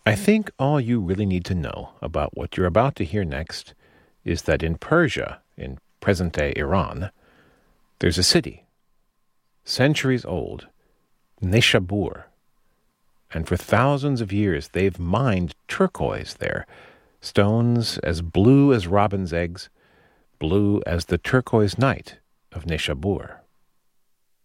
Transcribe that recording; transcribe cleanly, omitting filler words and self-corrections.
I think all you really need to know about what you're about to hear next is that in Persia, in present-day Iran, there's a city, centuries old, Nishabur. And for thousands of years they've mined turquoise there, stones as blue as robin's eggs, blue as the turquoise night of Nishabur.